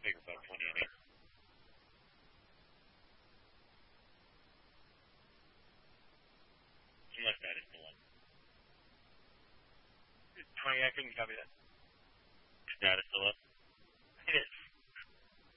speakerphone 20 unless that is the one. 20, I couldn't copy that. Is that still up? It is.